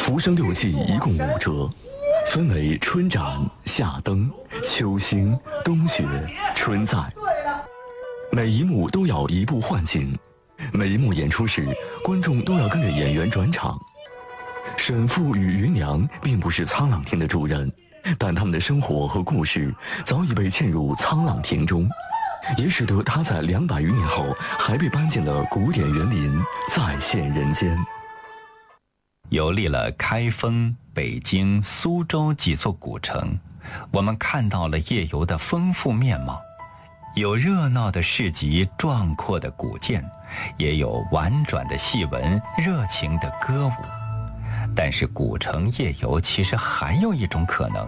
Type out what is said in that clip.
浮生六季一共5折，分为春展、夏灯、秋兴、冬雪、春在。每一幕都要移步换景，每一幕演出时，观众都要跟着演员转场。沈复与芸娘并不是沧浪亭的主人，但他们的生活和故事早已被嵌入沧浪亭中，也使得他在200余年后还被搬进了古典园林，再现人间。 游历了开封、北京、苏州几座古城，我们看到了夜游的丰富面貌，有热闹的市集、壮阔的古建，也有婉转的戏文、热情的歌舞。但是古城夜游其实还有一种可能，